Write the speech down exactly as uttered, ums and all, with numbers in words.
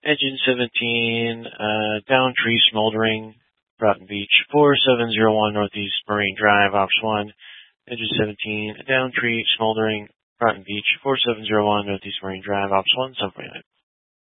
Engine seventeen, uh, down tree smoldering, Broughton Beach, four seven zero one Northeast Marine Drive, Ops one. Engine seventeen, down tree smoldering, Broughton Beach, four seven zero one Northeast Marine Drive, Ops one, seven forty-nine.